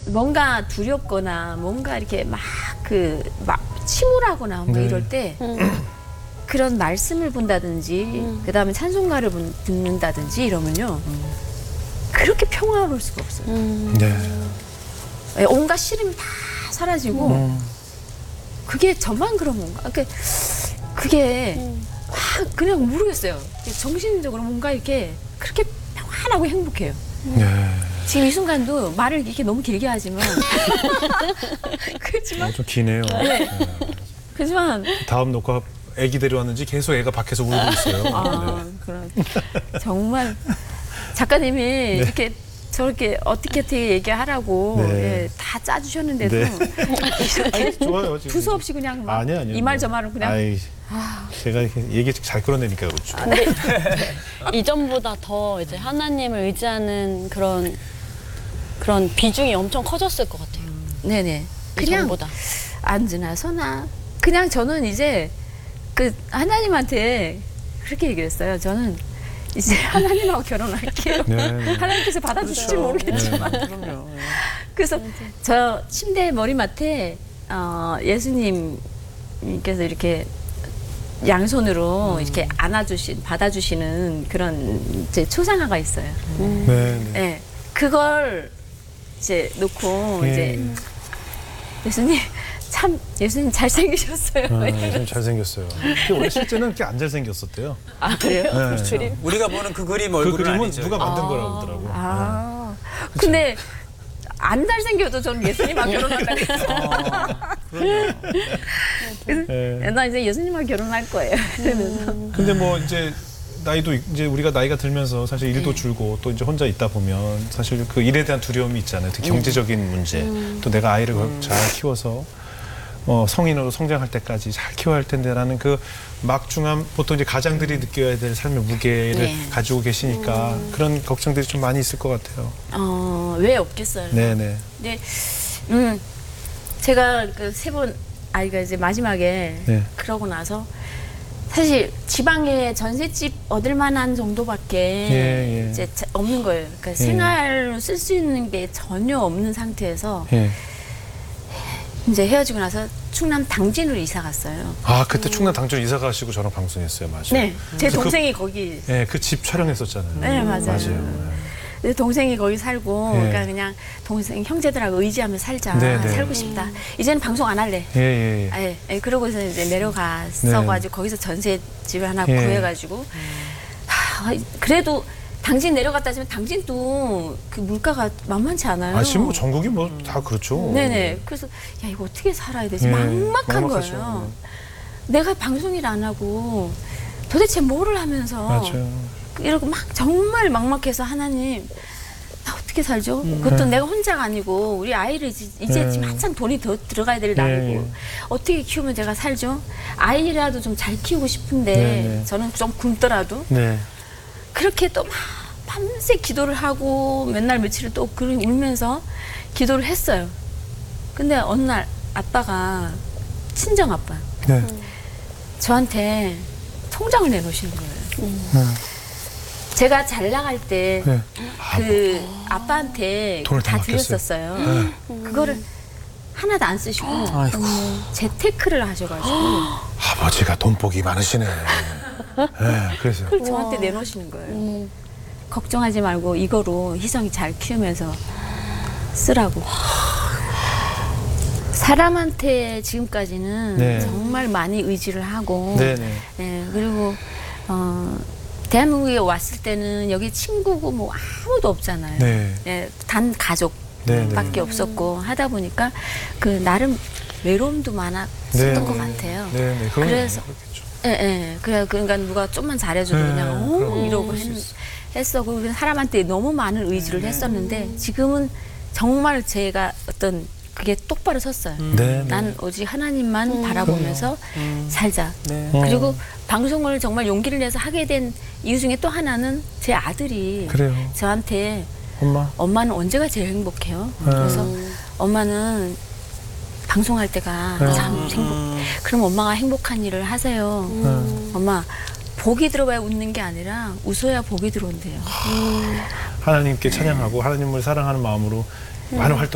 뭔가 두렵거나 뭔가 이렇게 막 침울하거나 뭐 네. 이럴 때 그런 말씀을 본다든지 그다음에 찬송가를 듣는다든지 이러면요 그렇게 평화로울 수가 없어요. 네. 예, 온갖 시름이 다 사라지고 그게 저만 그런 건가? 그게 막 그냥 모르겠어요. 정신적으로 뭔가 이렇게 그렇게 평안하고 행복해요. 네. 지금 이 순간도 말을 이렇게 너무 길게 하지만 그렇지만 좀 기네요. 네. 그렇지만 다음 녹화 애기 데려왔는지 계속 애가 밖에서 울고 있어요. 네. 그런 정말 작가님이 이렇게 저렇게 어떻게 얘기하라고 네. 예, 다 짜주셨는데도 네. 이렇게 아니, 좋아요. 지금. 두서 없이 그냥 막 아니요. 이 말 저 말은 그냥 아이, 제가 이렇게 얘기 잘 끌어내니까 그렇죠. 근데 이전보다 더 이제 하나님을 의지하는 그런 비중이 엄청 커졌을 것 같아요. 네네 그냥 이전보다. 앉으나 서나 그냥 저는 이제 그 하나님한테 그렇게 얘기했어요. 저는 이제 하나님하고 결혼할게요. 네. 하나님께서 받아주실지 모르겠지만. 그럼요. 그래서 저 침대 머리맡에 예수님께서 이렇게 양손으로 이렇게 받아주시는 그런 이제 초상화가 있어요. 네. 네. 네, 그걸 이제 놓고 예. 이제 예수님 잘생기셨어요. 좀 잘생겼어요. 근데 원래 실제는 그렇게 안 잘생겼었대요. 아 그래요? 네. 우리가 보는 그 그림 그 얼굴은 그림은 아니죠. 누가 만든 거라고 하더라고요. 근데 안 잘생겨도 저는 예수님하고 결혼한다고 했어요. 네. 나 이제 예수님하고 결혼할 거예요. 그러면서 근데 뭐 이제 나이도 이제 우리가 나이가 들면서 사실 일도 줄고 또 이제 혼자 있다 보면 사실 그 일에 대한 두려움이 있잖아요. 특히 경제적인 문제. 또 내가 아이를 잘 키워서 성인으로 성장할 때까지 잘 키워야 할 텐데라는 그 막중한 보통 이제 가장들이 느껴야 될 삶의 무게를 네. 가지고 계시니까 그런 걱정들이 좀 많이 있을 것 같아요. 왜 없겠어요. 네네. 근데 제가 그 세 번 아이가 이제 마지막에 네. 그러고 나서 사실 지방에 전셋집 얻을 만한 정도밖에 예. 이제 없는 거예요. 그러니까 생활로 쓸 수 있는 게 전혀 없는 상태에서 예. 이제 헤어지고 나서 충남 당진으로 이사 갔어요. 아 그때 충남 당진 이사 가시고 저랑 방송했어요, 맞아요. 네, 제 그래서 동생이 거기. 그 집 촬영했었잖아요. 네, 맞아요. 맞아요. 내 동생이 거기 살고, 예. 그러니까 그냥 동생 형제들하고 의지하며 살자, 네, 네. 살고 싶다. 이제는 방송 안 할래. 예. 그러고서 이제 내려갔어가지고 거기서 전셋집을 하나 예. 구해가지고 그래도 당진 내려갔다지만 당진도 그 물가가 만만치 않아요. 아 지금 뭐 전국이 뭐 다 그렇죠. 네네. 그래서 야 이거 어떻게 살아야 되지? 예, 막막한 막막하죠. 거예요. 내가 방송일 안 하고 도대체 뭐를 하면서 맞아요. 이러고 막 정말 막막해서 하나님 나 어떻게 살죠? 그것도 내가 혼자가 아니고 우리 아이를 이제 지금 한참 돈이 더 들어가야 될 나이고 어떻게 키우면 제가 살죠? 아이라도 좀 잘 키우고 싶은데 네. 저는 좀 굶더라도 네. 그렇게 또 막 밤새 기도를 하고 맨날 며칠을 또 울면서 기도를 했어요. 근데 어느 날 아빠가 친정 아빠 네. 저한테 통장을 내놓으시는 거예요. 제가 잘 나갈 때 네. 그 아빠한테 돈을 다 다 맡겼어요? 드렸었어요. 그거를 하나도 안 쓰시고 아이고. 재테크를 하셔가지고 아버지가 돈복이 많으시네. 네, 그래서 그걸 저한테 내놓으시는 거예요. 걱정하지 말고 이거로 희성이 잘 키우면서 쓰라고. 사람한테 지금까지는 네. 정말 많이 의지를 하고 네네. 그리고 대한민국에 왔을 때는 여기 친구고 뭐 아무도 없잖아요. 네. 단 가족 네, 밖에 없었고 하다 보니까 그 나름 외로움도 많았었던 것 같아요. 네네. 그래서 그렇겠죠. 그러니까 누가 좀만 잘해줘도 네, 그냥 그럼 이러고 그럴 수 있어. 했었고 그래서 사람한테 너무 많은 의지를 했었는데 지금은 정말 제가 어떤 그게 똑바로 섰어요. 네. 난 오직 하나님만 바라보면서 살자. 네. 그리고 방송을 정말 용기를 내서 하게 된 이유 중에 또 하나는 제 아들이 그래요. 저한테 엄마. 엄마는 언제가 제일 행복해요? 그래서 엄마는 방송할 때가 참 그럼 엄마가 행복한 일을 하세요. 엄마 복이 들어봐야 웃는 게 아니라 웃어야 복이 들어온대요. 하나님께 찬양하고 하나님을 사랑하는 마음으로 많은 활동